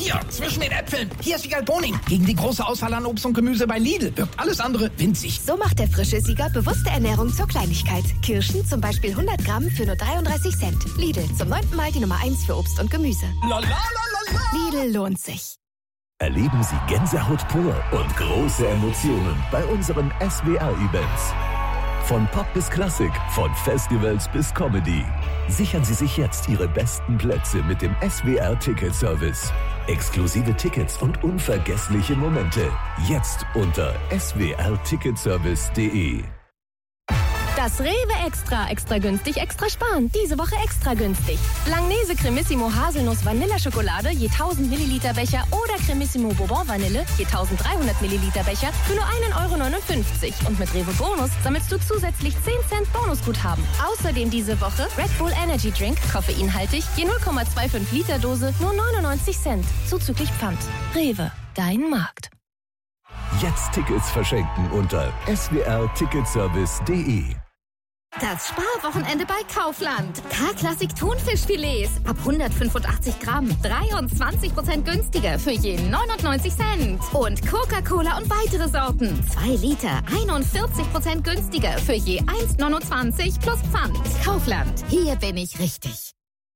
hier, zwischen den Äpfeln. Hier ist Siegal Boning. Gegen die große Auswahl an Obst und Gemüse bei Lidl wirkt alles andere winzig. So macht der frische Sieger bewusste Ernährung zur Kleinigkeit. Kirschen zum Beispiel 100 Gramm für nur 33 Cent. Lidl, zum 9. Mal die Nummer 1 für Obst und Gemüse. Lidl lohnt sich. Erleben Sie Gänsehaut pur und große Emotionen bei unseren SWR-Events. Von Pop bis Klassik, von Festivals bis Comedy. Sichern Sie sich jetzt Ihre besten Plätze mit dem SWR-Ticket-Service. Exklusive Tickets und unvergessliche Momente. Jetzt unter swrticketservice.de. Das Rewe Extra. Extra günstig, extra sparen. Diese Woche extra günstig. Langnese Cremissimo Haselnuss Vanilleschokolade je 1000 Milliliter Becher oder Cremissimo Bourbon Vanille je 1300 Milliliter Becher für nur 1,59 €. Und mit Rewe Bonus sammelst du zusätzlich 10 Cent Bonusguthaben. Außerdem diese Woche Red Bull Energy Drink, koffeinhaltig, je 0,25 Liter Dose, nur 99 Cent. Zuzüglich Pfand. Rewe, dein Markt. Jetzt Tickets verschenken unter swrticketservice.de. Das Sparwochenende bei Kaufland. K-Klassik Thunfischfilets ab 185 Gramm. 23% günstiger für je 99 Cent. Und Coca-Cola und weitere Sorten. 2 Liter, 41% günstiger für je 1,29 plus Pfand. Kaufland. Hier bin ich richtig.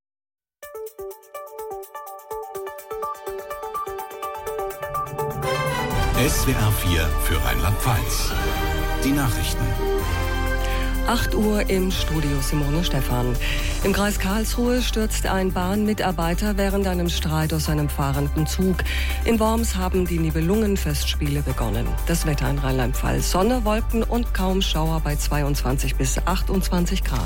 SWR 4 für Rheinland-Pfalz. Die Nachrichten. 8 Uhr im Studio, Simone Stephan. Im Kreis Karlsruhe stürzt ein Bahnmitarbeiter während einem Streit aus einem fahrenden Zug. In Worms haben die Nibelungenfestspiele begonnen. Das Wetter in Rheinland-Pfalz: Sonne, Wolken und kaum Schauer bei 22 bis 28 Grad.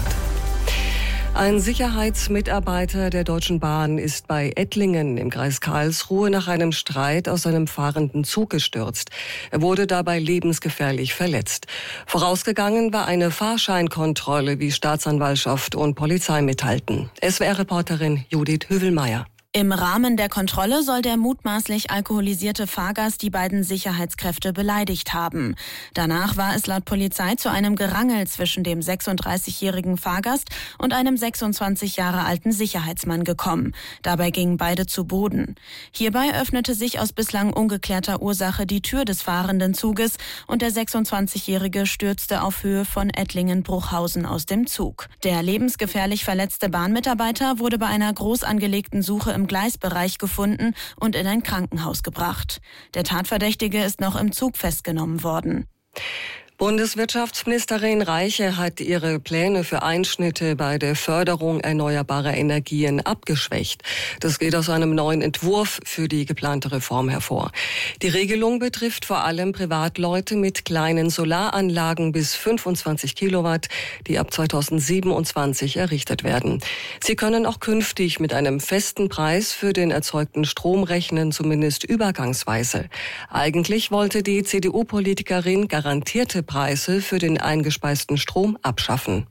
Ein Sicherheitsmitarbeiter der Deutschen Bahn ist bei Ettlingen im Kreis Karlsruhe nach einem Streit aus einem fahrenden Zug gestürzt. Er wurde dabei lebensgefährlich verletzt. Vorausgegangen war eine Fahrscheinkontrolle, wie Staatsanwaltschaft und Polizei mitteilten. SWR-Reporterin Judith Hüvelmeier. Im Rahmen der Kontrolle soll der mutmaßlich alkoholisierte Fahrgast die beiden Sicherheitskräfte beleidigt haben. Danach war es laut Polizei zu einem Gerangel zwischen dem 36-jährigen Fahrgast und einem 26 Jahre alten Sicherheitsmann gekommen. Dabei gingen beide zu Boden. Hierbei öffnete sich aus bislang ungeklärter Ursache die Tür des fahrenden Zuges und der 26-jährige stürzte auf Höhe von Ettlingen-Bruchhausen aus dem Zug. Der lebensgefährlich verletzte Bahnmitarbeiter wurde bei einer groß angelegten Suche im Gleisbereich gefunden und in ein Krankenhaus gebracht. Der Tatverdächtige ist noch im Zug festgenommen worden. Bundeswirtschaftsministerin Reiche hat ihre Pläne für Einschnitte bei der Förderung erneuerbarer Energien abgeschwächt. Das geht aus einem neuen Entwurf für die geplante Reform hervor. Die Regelung betrifft vor allem Privatleute mit kleinen Solaranlagen bis 25 Kilowatt, die ab 2027 errichtet werden. Sie können auch künftig mit einem festen Preis für den erzeugten Strom rechnen, zumindest übergangsweise. Eigentlich wollte die CDU-Politikerin garantierte Preise für den eingespeisten Strom abschaffen.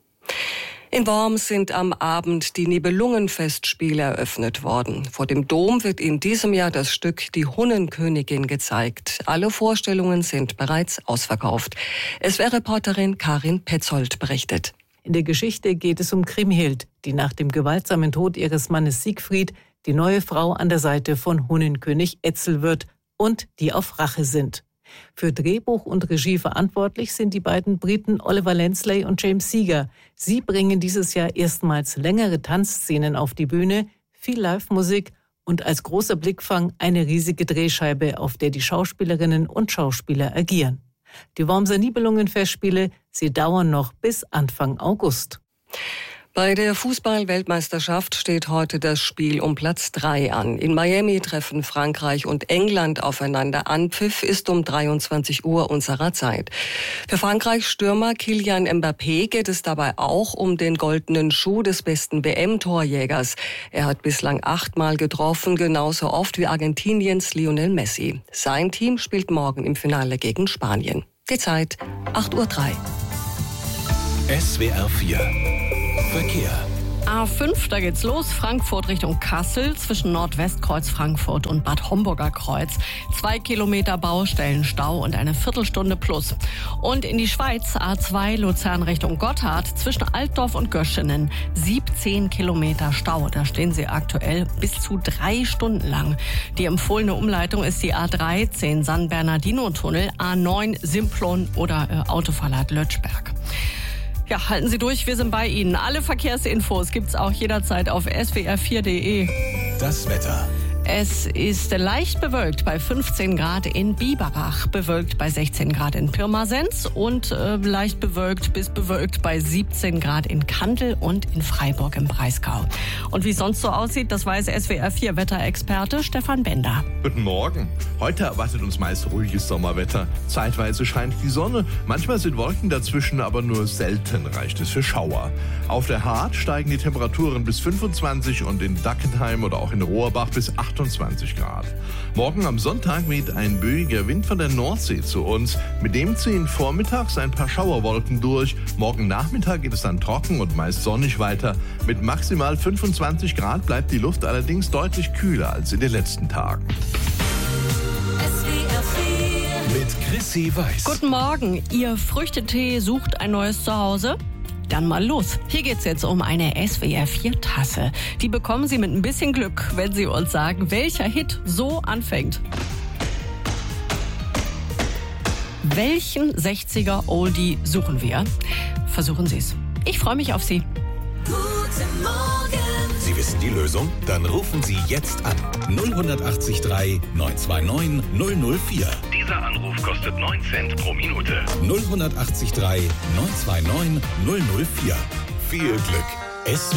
In Worms sind am Abend die Nibelungenfestspiele eröffnet worden. Vor dem Dom wird in diesem Jahr das Stück Die Hunnenkönigin gezeigt. Alle Vorstellungen sind bereits ausverkauft. SWR-Reporterin Karin Petzold berichtet. In der Geschichte geht es um Kriemhild, die nach dem gewaltsamen Tod ihres Mannes Siegfried die neue Frau an der Seite von Hunnenkönig Etzel wird und die auf Rache sind. Für Drehbuch und Regie verantwortlich sind die beiden Briten Oliver Lansley und James Seeger. Sie bringen dieses Jahr erstmals längere Tanzszenen auf die Bühne, viel Live-Musik und als großer Blickfang eine riesige Drehscheibe, auf der die Schauspielerinnen und Schauspieler agieren. Die Wormser Nibelungenfestspiele, sie dauern noch bis Anfang August. Bei der Fußball-Weltmeisterschaft steht heute das Spiel um Platz 3 an. In Miami treffen Frankreich und England aufeinander. Anpfiff ist um 23 Uhr unserer Zeit. Für Frankreichs Stürmer Kylian Mbappé geht es dabei auch um den goldenen Schuh des besten WM-Torjägers. Er hat bislang 8-mal getroffen, genauso oft wie Argentiniens Lionel Messi. Sein Team spielt morgen im Finale gegen Spanien. Die Zeit 8:03 Uhr. SWR 4 Verkehr. A5, da geht's los. Frankfurt Richtung Kassel zwischen Nordwestkreuz Frankfurt und Bad Homburger Kreuz. 2 Kilometer Baustellenstau und eine Viertelstunde plus. Und in die Schweiz A2 Luzern Richtung Gotthard zwischen Altdorf und Göschenen. 17 Kilometer Stau. Da stehen sie aktuell bis zu 3 Stunden lang. Die empfohlene Umleitung ist die A13 San Bernardino-Tunnel, A9 Simplon oder Autoverlad Lötschberg. Ja, halten Sie durch, wir sind bei Ihnen. Alle Verkehrsinfos gibt's auch jederzeit auf swr4.de. Das Wetter. Es ist leicht bewölkt bei 15 Grad in Biberach, bewölkt bei 16 Grad in Pirmasens und leicht bewölkt bis bewölkt bei 17 Grad in Kandel und in Freiburg im Breisgau. Und wie es sonst so aussieht, das weiß SWR4-Wetterexperte Stefan Bender. Guten Morgen. Heute erwartet uns meist ruhiges Sommerwetter. Zeitweise scheint die Sonne, manchmal sind Wolken dazwischen, aber nur selten reicht es für Schauer. Auf der Hart steigen die Temperaturen bis 25 und in Dackenheim oder auch in Rohrbach bis 28 Grad. Morgen am Sonntag weht ein böiger Wind von der Nordsee zu uns. Mit dem ziehen vormittags ein paar Schauerwolken durch. Morgen Nachmittag geht es dann trocken und meist sonnig weiter. Mit maximal 25 Grad bleibt die Luft allerdings deutlich kühler als in den letzten Tagen. Mit Chrissy Weiß. Guten Morgen. Ihr Früchtetee sucht ein neues Zuhause? Dann mal los. Hier geht's jetzt um eine SWR4-Tasse. Die bekommen Sie mit ein bisschen Glück, wenn Sie uns sagen, welcher Hit so anfängt. Welchen 60er Oldie suchen wir? Versuchen Sie es. Ich freue mich auf Sie. Guten Morgen. Sie wissen die Lösung? Dann rufen Sie jetzt an. 0183 929 004. Dieser Anruf kostet 9 Cent pro Minute. 0183 929 004. Viel Glück.